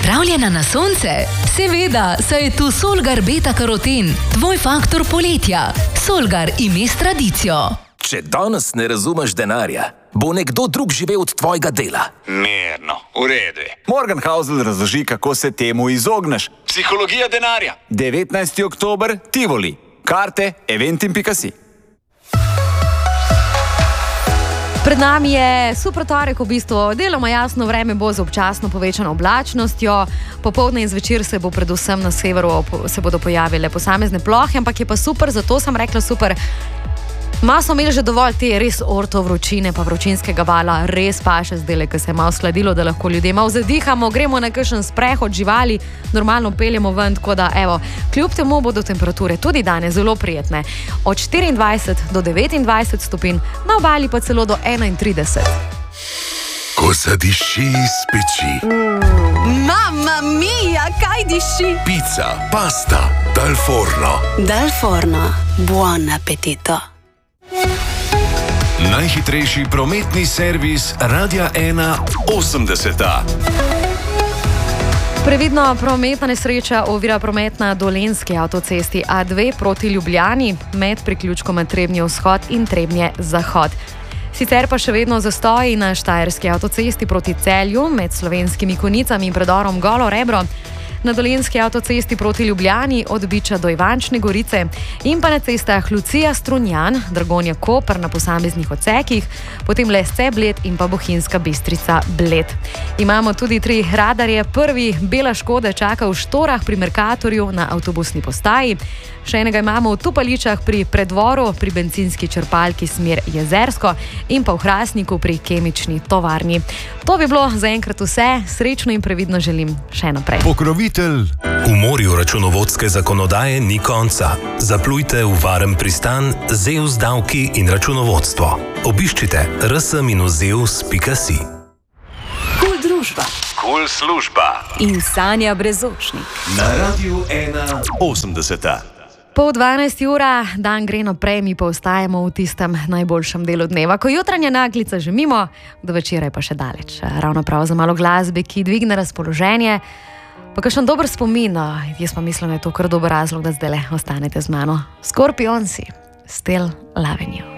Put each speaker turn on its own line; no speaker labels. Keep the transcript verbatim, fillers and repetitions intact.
Pripravljena na sonce? Seveda, saj je tu Solgar beta-karoten, tvoj faktor poletja. Solgar ime s tradicijo.
Če danes ne razumeš denarja, bo nekdo drug živel od tvojega dela.
Mirno, v redu.
Morgan Housel razloži, kako se temu izogneš.
Psihologija denarja.
devetnajsti oktober, Tivoli. Karte eventim pika si.
Pred nami je super torek, v bistvu deloma jasno vreme bo z občasno povečano oblačnostjo. Popoldne in zvečer se bo predvsem na severu se bodo pojavile posamezne plohe, ampak je pa super, zato sem rekla super. Ma smo imeli že dovolj te res orto vročine pa vročinskega vala, res pa še zdaj, ko se je malo skladilo, da lahko ljudje malo zadihamo, gremo na kakšen sprehod živali, normalno peljemo ven, tako da evo, kljub temu bodo temperature tudi danes zelo prijetne. Od štiriindvajset do devetindvajset stopinj, na obali pa celo do enaintrideset.
Ko zadiši iz peči.
Mm. Mamma mia, kaj diši?
Pizza, pasta, dal forno.
Dal forno, buon appetito.
Najhitrejši prometni servis Radia ena osemdeseta.
Previdno, prometna nesreča ovira promet na dolenski avtocesti A dve proti Ljubljani med priključkoma Trebnje vzhod in Trebnje zahod. Sicer pa še vedno zastoji na štajerski avtocesti proti Celju med Slovenskimi Konicami in predorom Golo Rebro, na dolenski avtocesti proti Ljubljani od Biča do Ivančne Gorice in pa na cestah Lucija Strunjan, Dragonja Koper na posameznih odsekih, potem Lesce Bled in pa Bohinjska Bistrica Bled. Imamo tudi tri radarje. Prvi, bela Škoda, čaka v Štorah pri Mercatorju na avtobusni postaji. Še enega imamo v Tupaličah pri Predvoru, pri bencinski črpalki smer Jezersko in pa v Hrastniku pri kemični tovarni. To bi bilo zaenkrat vse. Srečno in previdno želim še naprej.
Pokrovitelj. V morju računovodske zakonodaje ni konca. Zaplujte v varen pristan Zeus davki in računovodstvo. Obiščite r s minus zeus pika si.
Kul družba.
Kul služba.
In Sanja Brezočnik.
Na Radiu ena osemdeseta.
Pol dvanajsti ura, dan gre naprej, mi pa ostajamo v tistem najboljšem delu dneva, ko jutranja naglica že mimo, do večera je pa še daleč. Ravno prav za malo glasbe, ki dvigne razpoloženje, pa kakšen dober spomin, jaz pa mislim, da je to kar dober razlog, da zdaj le ostanete z mano. Scorpionsi, Still Loving You.